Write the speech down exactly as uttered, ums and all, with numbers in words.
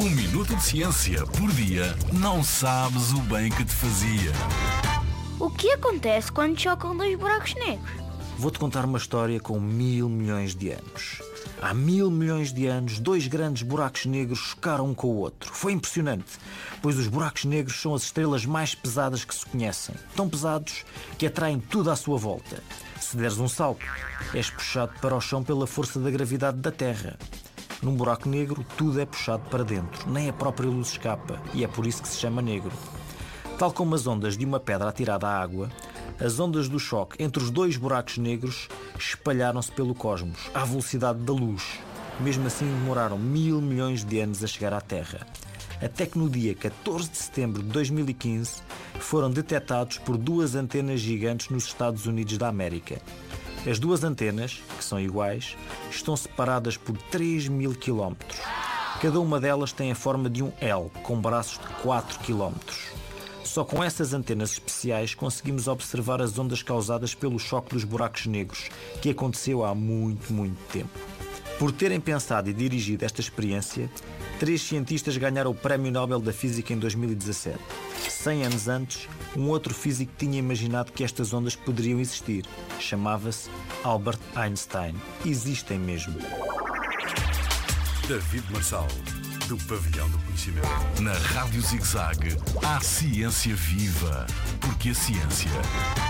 Um minuto de ciência por dia não sabes o bem que te fazia. O que acontece quando chocam dois buracos negros? Vou-te contar uma história com mil milhões de anos. Há mil milhões de anos, dois grandes buracos negros chocaram um com o outro. Foi impressionante, pois os buracos negros são as estrelas mais pesadas que se conhecem. Tão pesados que atraem tudo à sua volta. Se deres um salto, és puxado para o chão pela força da gravidade da Terra. Num buraco negro, tudo é puxado para dentro, nem a própria luz escapa, e é por isso que se chama negro. Tal como as ondas de uma pedra atirada à água, as ondas do choque entre os dois buracos negros espalharam-se pelo cosmos, à velocidade da luz. Mesmo assim, demoraram mil milhões de anos a chegar à Terra. Até que no dia catorze de setembro de dois mil e quinze foram detectados por duas antenas gigantes nos Estados Unidos da América. As duas antenas, que são iguais, estão separadas por três mil quilómetros. Cada uma delas tem a forma de um L, com braços de quatro quilómetros. Só com essas antenas especiais conseguimos observar as ondas causadas pelo choque dos buracos negros, que aconteceu há muito, muito tempo. Por terem pensado e dirigido esta experiência, três cientistas ganharam o Prémio Nobel da Física em dois mil e dezassete. Cem anos antes, um outro físico tinha imaginado que estas ondas poderiam existir. Chamava-se Albert Einstein. Existem mesmo. David Marçal, do Pavilhão do Conhecimento. Na Rádio Zig-Zag, há ciência viva, porque a ciência